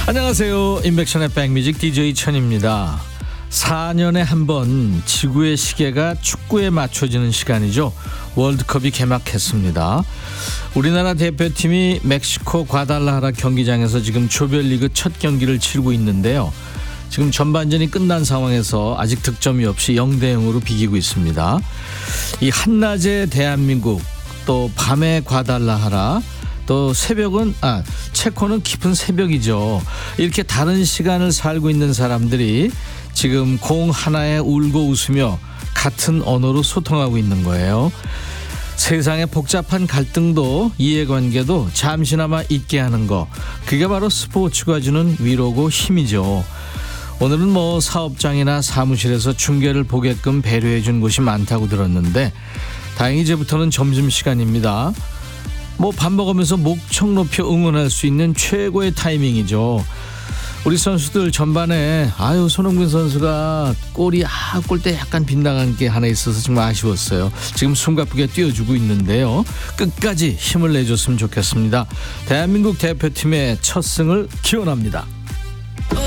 안녕하세요. 인백션의 백뮤직 DJ 천입니다. 4년에 한 번 지구의 시계가 축구에 맞춰지는 시간이죠. 월드컵이 개막했습니다. 우리나라 대표팀이 멕시코 과달라하라 경기장에서 지금 조별리그 첫 경기를 치르고 있는데요. 지금 전반전이 끝난 상황에서 아직 득점이 없이 0대0으로 비기고 있습니다. 이 한낮의 대한민국, 또 밤의 과달라하라, 또 새벽은 체코는 깊은 새벽이죠. 이렇게 다른 시간을 살고 있는 사람들이 지금 공 하나에 울고 웃으며 같은 언어로 소통하고 있는 거예요. 세상의 복잡한 갈등도 이해관계도 잠시나마 잊게 하는 거, 그게 바로 스포츠가 주는 위로고 힘이죠. 오늘은 뭐 사업장이나 사무실에서 중계를 보게끔 배려해 준 곳이 많다고 들었는데 다행히 이제부터는 점심시간입니다. 뭐 밥 먹으면서 목청 높여 응원할 수 있는 최고의 타이밍이죠. 우리 선수들 전반에 손흥민 선수가 골이 골대 약간 빗나간 게 하나 있어서 정말 아쉬웠어요. 지금 숨가쁘게 뛰어주고 있는데요. 끝까지 힘을 내줬으면 좋겠습니다. 대한민국 대표팀의 첫 승을 기원합니다.